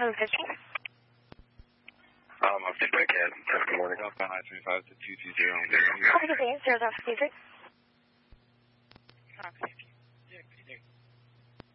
Who's this? I'm Steve Beckhead. Good morning. Southbound I-35 to 220. Copy the answer, that's Steve. Copy. Yeah, good day.